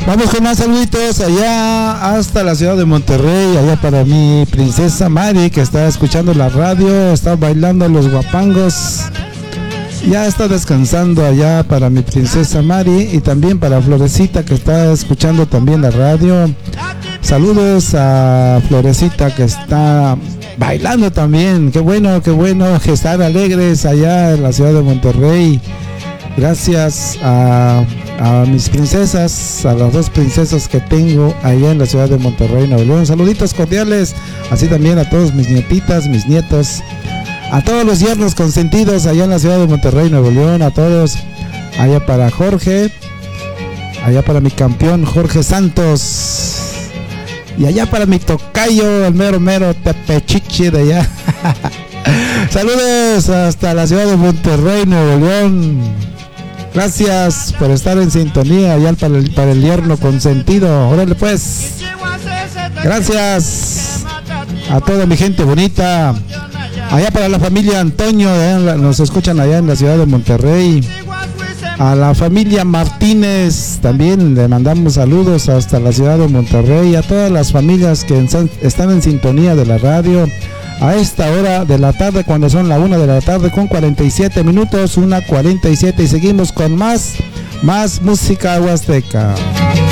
Vamos con más saluditos allá hasta la ciudad de Monterrey, allá para mi princesa Mari que está escuchando la radio, está bailando los guapangos. Ya está descansando allá para mi princesa Mari y también para Florecita que está escuchando también la radio. Saludos a Florecita que está bailando también. Qué bueno que están alegres allá en la ciudad de Monterrey. Gracias a mis princesas, a las dos princesas que tengo allá en la ciudad de Monterrey, Nuevo León. Saluditos cordiales, así también a todos mis nietitas, mis nietos, a todos los yernos consentidos allá en la ciudad de Monterrey, Nuevo León, a todos, allá para Jorge, allá para mi campeón Jorge Santos, y allá para mi tocayo, el mero Tepechichi de allá. Saludos hasta la ciudad de Monterrey, Nuevo León. Gracias por estar en sintonía allá para el yerno consentido. Órale pues. Gracias a toda mi gente bonita. Allá para la familia Antonio, nos escuchan allá en la ciudad de Monterrey. A la familia Martínez también le mandamos saludos hasta la ciudad de Monterrey. A todas las familias que están en sintonía de la radio a esta hora de la tarde, cuando son la 1 de la tarde con 47 minutos, 1:47, y seguimos con más música huasteca.